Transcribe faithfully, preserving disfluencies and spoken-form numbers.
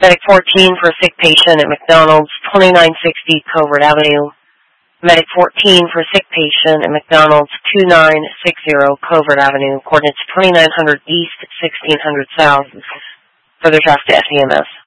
Medic fourteen for a sick patient at McDonald's, twenty-nine sixty Covert Avenue. Medic fourteen for a sick patient at McDonald's, twenty-nine sixty Covert Avenue, coordinates twenty-nine hundred East, sixteen hundred South. Further traffic to S E M S.